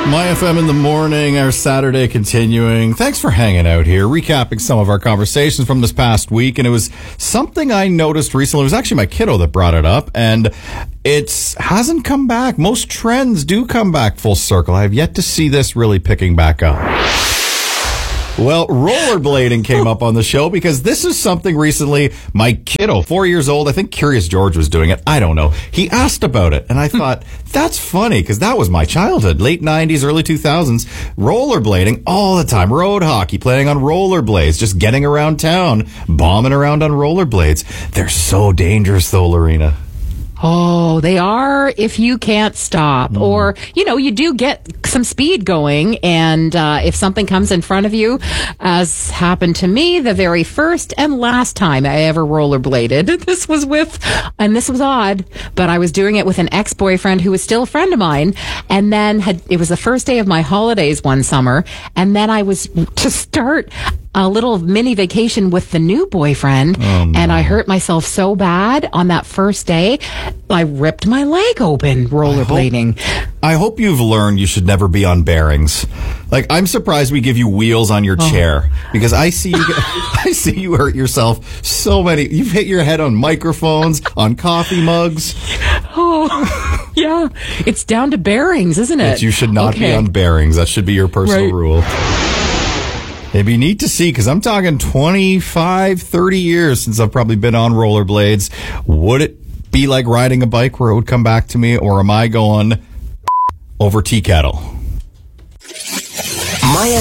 My FM in the morning, our Saturday continuing. Thanks for hanging out here, recapping some of our conversations from this past week. And it was something I noticed recently. It was actually my kiddo that brought it up, and it hasn't come back. Most trends do come back full circle. I have yet to see this really picking back up. Well, rollerblading came up on the show because this is something recently my kiddo, 4 years old, I think Curious George was doing it. I don't know. He asked about it, and I thought, that's funny because that was my childhood. Late 90s, early 2000s, rollerblading all the time. Road hockey, playing on rollerblades, just getting around town, bombing around on rollerblades. They're so dangerous, though, Lorena. Oh, they are if you can't stop. Or, you do get some speed going. And if something comes in front of you, as happened to me the very first and last time I ever rollerbladed, this was odd, but I was doing it with an ex-boyfriend who was still a friend of mine. And then it was the first day of my holidays one summer. And then I was to start a little mini vacation with the new boyfriend. Oh, no. And I hurt myself so bad on that first day. I ripped my leg open rollerblading. I hope you've learned you should never be on bearings. Like, I'm surprised we give you wheels on your chair because I see you hurt yourself so many. You've hit your head on microphones, on coffee mugs. Oh, yeah. It's down to bearings, isn't it? But you should not be on bearings. That should be your personal rule. It'd be neat to see, because I'm talking 25, 30 years since I've probably been on rollerblades. Would it be like riding a bike where it would come back to me, or am I going over tea kettle?